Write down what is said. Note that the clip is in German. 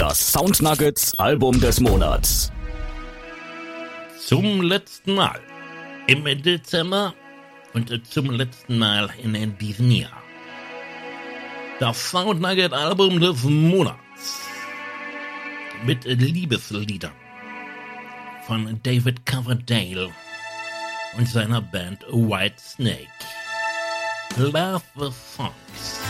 Das Sound Nuggets Album des Monats. Zum letzten Mal im Dezember und zum letzten Mal in diesem Jahr. Das Sound Nugget Album des Monats. Mit Liebesliedern von David Coverdale und seiner Band Whitesnake. Love the Songs.